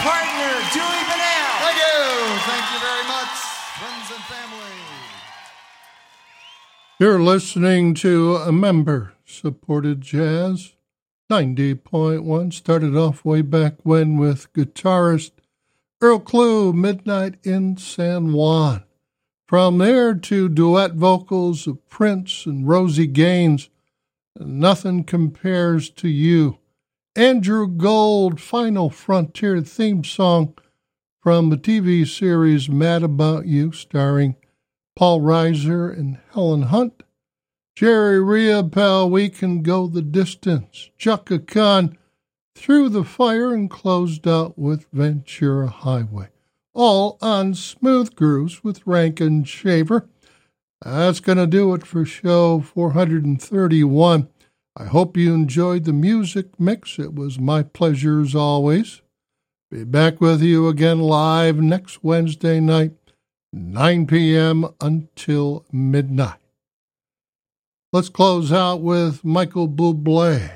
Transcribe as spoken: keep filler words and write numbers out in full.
partner, Dewey Bunnell. Thank you. Thank you very much, friends and family. You're listening to a member-supported jazz. ninety point one started off way back when with guitarist Earl Klugh, Midnight in San Juan. From there to duet vocals of Prince and Rosie Gaines, Nothing Compares to You. Andrew Gold, Final Frontier theme song from the T V series Mad About You, starring Paul Reiser and Helen Hunt. Jerry Riopel, We Can Go the Distance. Chaka Khan, Through the Fire, and closed out with Ventura Highway. All on Smooth Grooves with Rankin Shaver. That's going to do it for show four thirty-one. I hope you enjoyed the music mix. It was my pleasure as always. Be back with you again live next Wednesday night, nine p.m. until midnight. Let's close out with Michael Bublé.